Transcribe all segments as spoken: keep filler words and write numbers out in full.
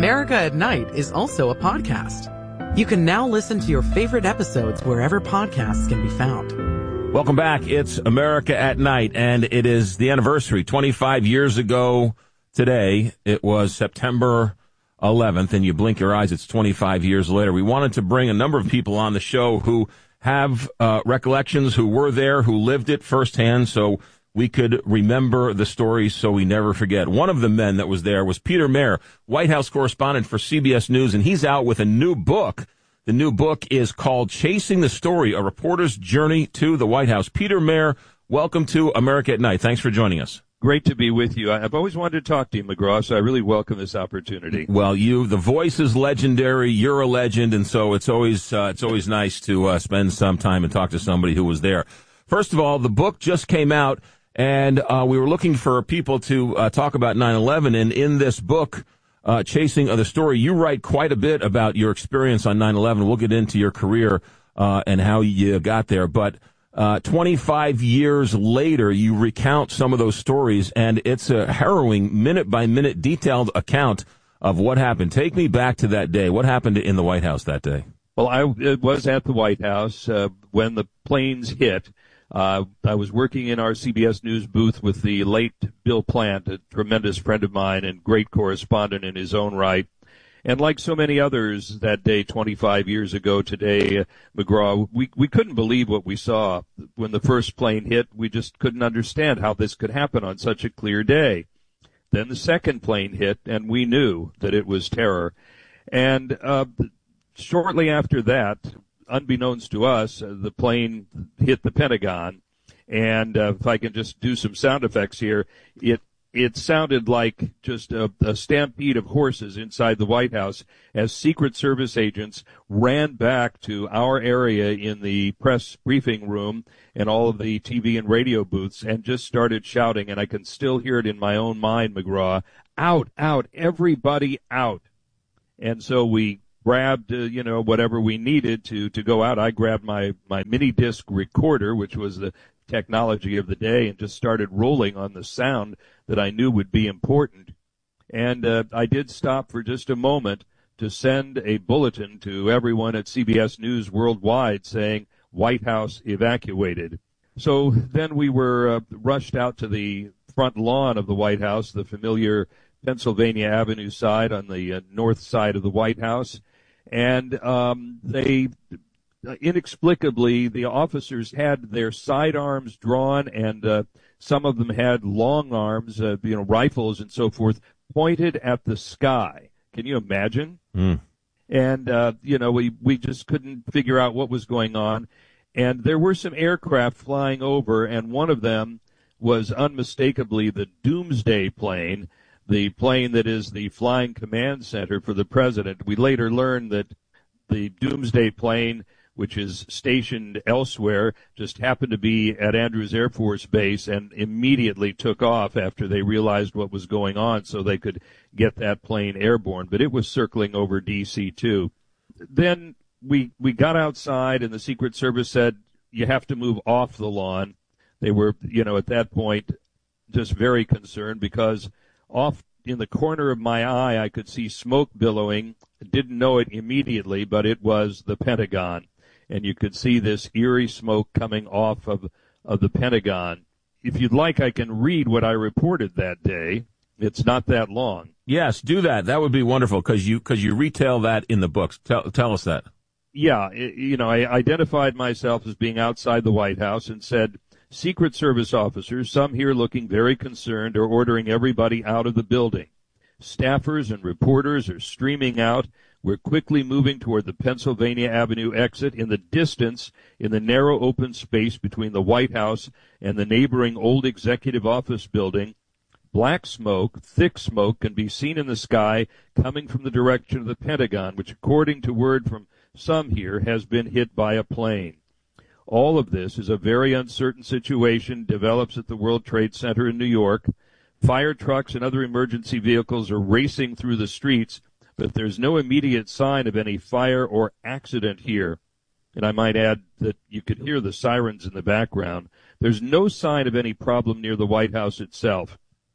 America at Night is also a podcast. You can now listen to your favorite episodes wherever podcasts can be found. Welcome back. It's America at Night, and it is the anniversary. twenty-five years ago today, it was September eleventh, and you blink your eyes, it's twenty-five years later. We wanted to bring a number of people on the show who have uh, recollections, who were there, who lived it firsthand, so we could remember the stories so we never forget. One of the men that was there was Peter Mayer, White House correspondent for C B S News, and he's out with a new book. The new book is called Chasing the Story, A Reporter's Journey to the White House. Peter Mayer, welcome to America at Night. Thanks for joining us. Great to be with you. I've always wanted to talk to you, McGraw, so I really welcome this opportunity. Well, you, the voice is legendary. You're a legend, and so it's always uh, it's always nice to uh, spend some time and talk to somebody who was there. First of all, the book just came out. And uh, we were looking for people to uh, talk about nine eleven, and in this book, uh, Chasing the Story, you write quite a bit about your experience on nine eleven. We'll get into your career uh, and how you got there. But uh, twenty-five years later, you recount some of those stories, and it's a harrowing, minute-by-minute, detailed account of what happened. Take me back to that day. What happened in the White House that day? Well, I was at the White House uh, when the planes hit. Uh, I was working in our C B S News booth with the late Bill Plant, a tremendous friend of mine and great correspondent in his own right. And like so many others that day, twenty-five years ago today, uh, McGraw, we, we couldn't believe what we saw when the first plane hit. We just couldn't understand how this could happen on such a clear day. Then the second plane hit, and we knew that it was terror. And uh, shortly after that, unbeknownst to us, uh, the plane hit the Pentagon, and uh, if I can just do some sound effects here, it it sounded like just a, a stampede of horses inside the White House as Secret Service agents ran back to our area in the press briefing room and all of the T V and radio booths and just started shouting, and I can still hear it in my own mind, McGraw, out, out, everybody out. And so we grabbed, uh, you know, whatever we needed to, to go out. I grabbed my, my mini disc recorder, which was the technology of the day, and just started rolling on the sound that I knew would be important. And uh, I did stop for just a moment to send a bulletin to everyone at C B S News worldwide saying, White House evacuated. So then we were uh, rushed out to the front lawn of the White House, the familiar Pennsylvania Avenue side on the uh, north side of the White House. And um, they, inexplicably, the officers had their sidearms drawn, and uh, some of them had long arms, uh, you know, rifles and so forth, pointed at the sky. Can you imagine? Mm. And, uh, you know, we, we just couldn't figure out what was going on. And there were some aircraft flying over, and one of them was unmistakably the Doomsday plane, the plane that is the flying command center for the president. We later learned that the Doomsday plane, which is stationed elsewhere, just happened to be at Andrews Air Force Base and immediately took off after they realized what was going on so they could get that plane airborne. But it was circling over D C too. Then we we got outside, and the Secret Service said, you have to move off the lawn. They were, you know, at that point just very concerned because off in the corner of my eye, I could see smoke billowing. Didn't know it immediately, but it was the Pentagon. And you could see this eerie smoke coming off of, of the Pentagon. If you'd like, I can read what I reported that day. It's not that long. Yes, do that. That would be wonderful, because you, cause you retell that in the books. Tell, tell us that. Yeah, it, you know, I identified myself as being outside the White House and said, Secret Service officers, some here looking very concerned, are ordering everybody out of the building. Staffers and reporters are streaming out. We're quickly moving toward the Pennsylvania Avenue exit. In the distance, in the narrow open space between the White House and the neighboring old executive office building, black smoke, thick smoke, can be seen in the sky coming from the direction of the Pentagon, which, according to word from some here, has been hit by a plane. All of this is a very uncertain situation, develops at the World Trade Center in New York. Fire trucks and other emergency vehicles are racing through the streets, but there's no immediate sign of any fire or accident here. And I might add that you could hear the sirens in the background. There's no sign of any problem near the White House itself.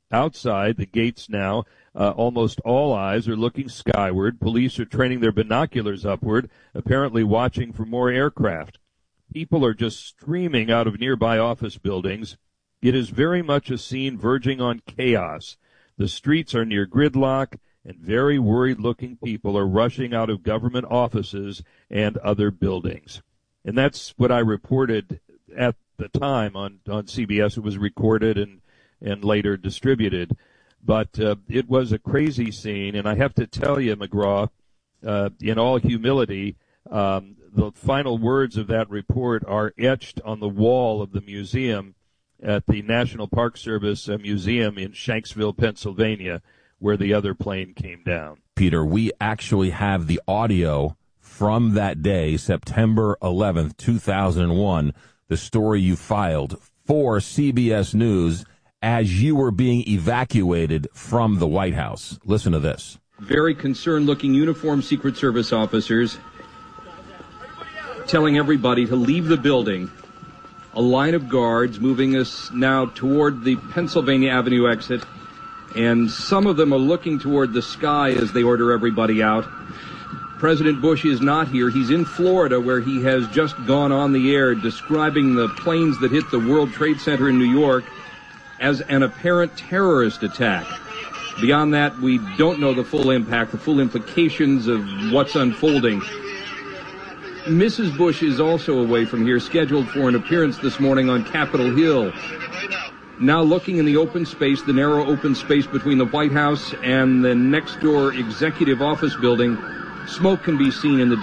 Outside the gates now, uh, almost all eyes are looking skyward. Police are training their binoculars upward, apparently watching for more aircraft. People are just streaming out of nearby office buildings. It is very much a scene verging on chaos. The streets are near gridlock, and very worried-looking people are rushing out of government offices and other buildings. And that's what I reported at the time on, on C B S. It was recorded and, and later distributed. But uh, it was a crazy scene, and I have to tell you, McGraw, uh, in all humility, um, the final words of that report are etched on the wall of the museum at the National Park Service uh, Museum in Shanksville, Pennsylvania, where the other plane came down. Peter, we actually have the audio from that day, September eleventh, two thousand one, the story you filed for C B S News as you were being evacuated from the White House. Listen to this. Very concerned-looking uniformed Secret Service officers telling everybody to leave the building. A line of guards moving us now toward the Pennsylvania Avenue exit, and some of them are looking toward the sky as they order everybody out. President Bush is not here. He's in Florida, where he has just gone on the air describing the planes that hit the World Trade Center in New York as an apparent terrorist attack. Beyond that, we don't know the full impact, the full implications of what's unfolding. Missus Bush is also away from here, scheduled for an appearance this morning on Capitol Hill. Now looking in the open space, the narrow open space between the White House and the next door executive office building, smoke can be seen in the